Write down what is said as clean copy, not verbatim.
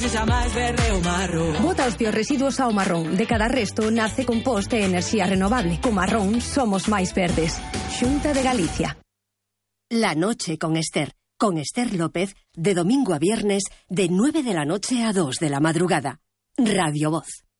Bota os biorresiduos ao marrón. De cada resto nace compost e enerxía renovable. Co marrón somos máis verdes. Xunta de Galicia. La noche con Esther. Con Esther López, de domingo a viernes, de 9 de la noche a 2 de la madrugada. Radio Voz.